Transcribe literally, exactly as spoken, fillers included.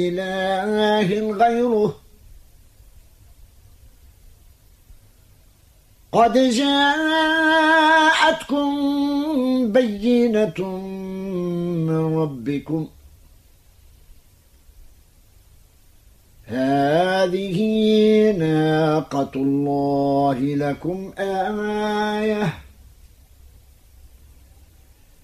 إله غيره قد جاءتكم بينة من ربكم هذه ناقة الله لكم آية